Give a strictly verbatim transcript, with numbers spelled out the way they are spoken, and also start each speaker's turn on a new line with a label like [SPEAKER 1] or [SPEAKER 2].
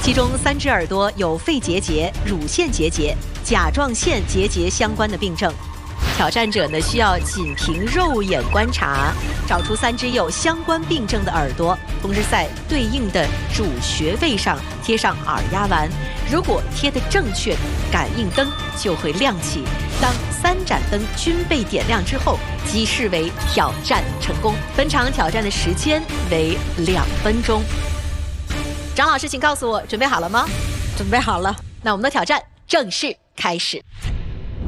[SPEAKER 1] 其中三只耳朵有肺结节、乳腺结节、甲状腺结节相关的病症。挑战者呢需要仅凭肉眼观察，找出三只有相关病症的耳朵，同时在对应的主穴位上贴上耳压丸。如果贴得正确，感应灯就会亮起。当三盏灯均被点亮之后，即视为挑战成功。本场挑战的时间为两分钟。张老师，请告诉我，准备好了吗？
[SPEAKER 2] 准备好了。
[SPEAKER 1] 那我们的挑战正式开始。